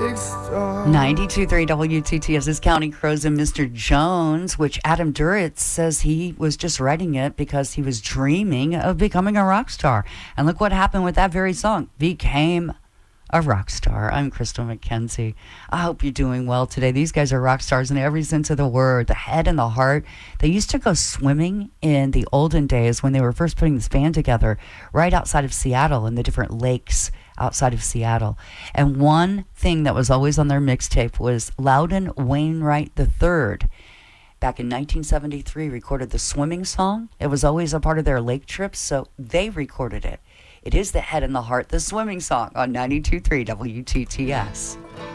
92.3 WTTS is Counting Crows and Mr. Jones, which Adam Duritz says he was just writing it because he was dreaming of becoming a rock star. And look what happened with that very song. Became a rock star. I'm Crystal McKenzie. I hope you're doing well today. These guys are rock stars in every sense of the word, the head and the heart. They used to go swimming in the olden days when they were first putting this band together right outside of Seattle in the different lakes outside of Seattle. And one thing that was always on their mixtape was Loudon Wainwright III. Back in 1973, recorded the swimming song. It was always a part of their lake trips, so they recorded it. It is the head and the heart, the swimming song on 92.3 WTTS.